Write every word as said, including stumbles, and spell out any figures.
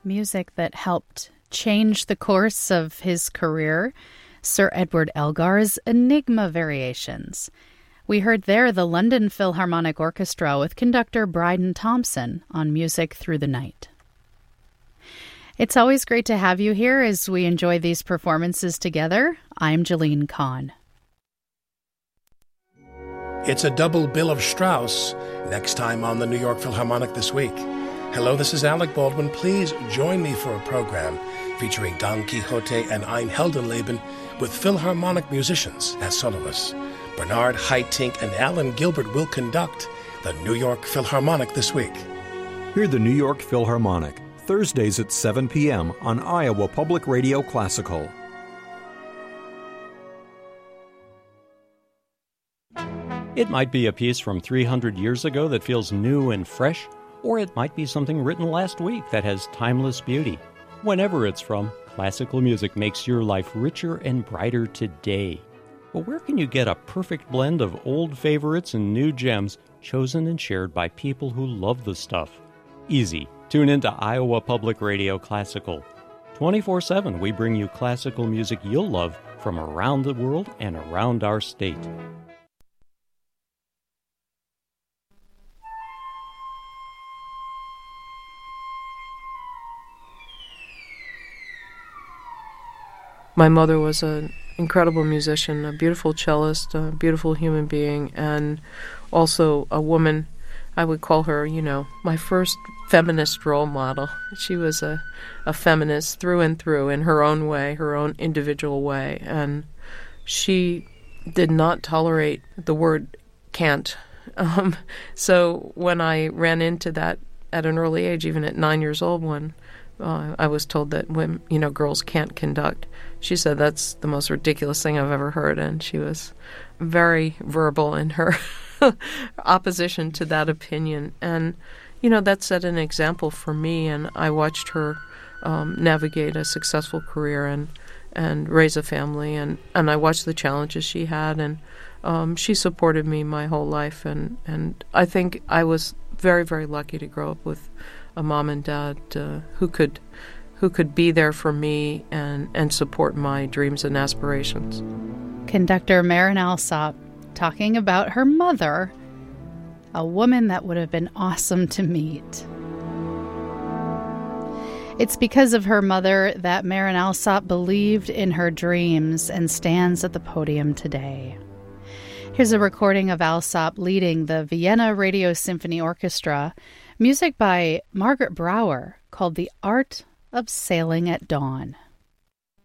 music that helped change the course of his career, Sir Edward Elgar's Enigma Variations. We heard there the London Philharmonic Orchestra with conductor Bryden Thompson on Music Through the Night. It's always great to have you here as we enjoy these performances together. I'm Jeline Kahn. It's a double bill of Strauss next time on the New York Philharmonic this week. Hello, this is Alec Baldwin. Please join me for a program featuring Don Quixote and Ein Heldenleben with Philharmonic musicians as soloists. Bernard Haitink and Alan Gilbert will conduct the New York Philharmonic this week. Hear the New York Philharmonic, Thursdays at seven p.m. on Iowa Public Radio Classical. It might be a piece from three hundred years ago that feels new and fresh, or it might be something written last week that has timeless beauty. Whenever it's from, classical music makes your life richer and brighter today. But where can you get a perfect blend of old favorites and new gems chosen and shared by people who love the stuff? Easy. Tune into Iowa Public Radio Classical. twenty-four seven, we bring you classical music you'll love from around the world and around our state. My mother was an incredible musician, a beautiful cellist, a beautiful human being, and also a woman. I would call her, you know, my first feminist role model. She was a, a feminist through and through in her own way, her own individual way, and she did not tolerate the word can't. Um, so when I ran into that at an early age, even at nine years old, when uh, I was told that women, you know, girls can't conduct, she said that's the most ridiculous thing I've ever heard, and she was very verbal in her opposition to that opinion. And, you know, that set an example for me, and I watched her um, navigate a successful career and and raise a family, and, and I watched the challenges she had, and um, she supported me my whole life, and, and I think I was very, very lucky to grow up with a mom and dad uh, who could who could be there for me and, and support my dreams and aspirations. Conductor Marin Alsop talking about her mother, a woman that would have been awesome to meet. It's because of her mother that Marin Alsop believed in her dreams and stands at the podium today. Here's a recording of Alsop leading the Vienna Radio Symphony Orchestra, music by Margaret Brower called The Art of Sailing at Dawn.